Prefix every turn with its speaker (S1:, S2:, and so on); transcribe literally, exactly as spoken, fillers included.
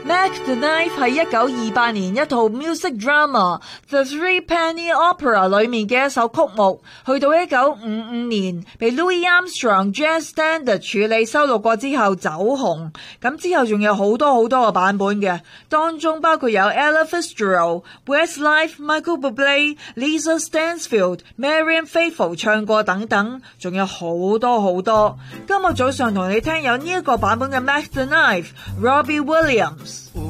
S1: Mac the Knife 係一九二八年一套 music drama The Three Penny Opera 裏面嘅一首曲目，去到一九五五年被 Louis Armstrong Jazz Standard 處理收錄過之後走紅，咁之後仲有好多好多個版本嘅，當中包括有 Ella Fitzgerald、Westlife、Michael Bublé、Lisa Stansfield、Marianne Faithfull 唱過等等，仲有好多好多。今日早上同你聽有呢一個版本嘅 Mac the Knife，Robbie Williams。